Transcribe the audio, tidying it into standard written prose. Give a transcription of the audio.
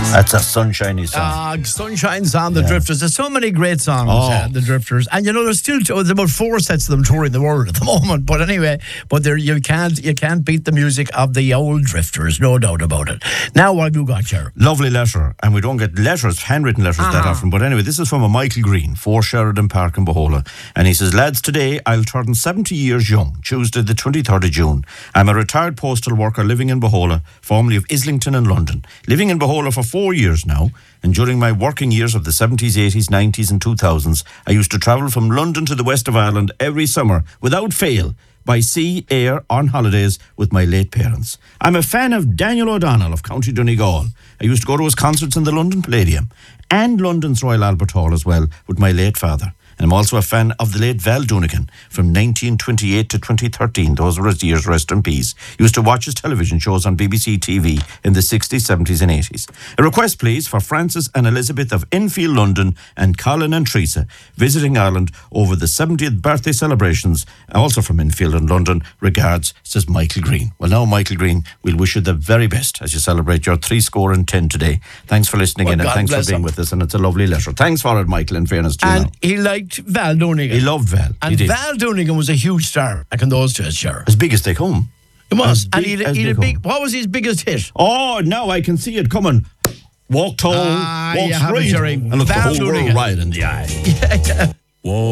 That's a sunshiny song. Sunshine's on the Drifters. There's so many great songs, the Drifters, and you know there's still there's about 4 sets of them touring the world at the moment. But anyway, you can't beat the music of the old Drifters, no doubt about it. Now what have you got, Ger? Lovely letter, and we don't get letters, handwritten letters that often. But anyway, this is from a Michael Green, 4 Sheridan Park in Bohola, and he says, "Lads, today I'll turn 70 years young, Tuesday the 23rd of June. I'm a retired postal worker living in Bohola, formerly of Islington in London. Living in Bohola for 4 years now, and during my working years of the 70s, 80s, 90s and 2000s, I used to travel from London to the west of Ireland every summer, without fail, by sea, air, on holidays with my late parents. I'm a fan of Daniel O'Donnell of County Donegal. I used to go to his concerts in the London Palladium and London's Royal Albert Hall as well with my late father. And I'm also a fan of the late Val Doonican from 1928 to 2013. Those were his years, rest in peace. Used to watch his television shows on BBC TV in the 60s, 70s and 80s. A request, please, for Francis and Elizabeth of Enfield, London, and Colin and Teresa visiting Ireland over the 70th birthday celebrations, also from Enfield and London. Regards, says Michael Green." Well, now, Michael Green, we'll wish you the very best as you celebrate your 3-10 today. Thanks for listening in, and thanks for being with us. And it's a lovely letter. Thanks for it, Michael, in fairness to you. And he liked Val Doonican. He loved Val. And he did. Val Doonican was a huge star back in those days, Ger. As big as they come. He was. And As he had they a big. come. What was his biggest hit? Oh, now I can see it coming. Walk tall, walk you have it, straight, Jerry. and look the Val whole world Doonican. right in the eye. Whoa.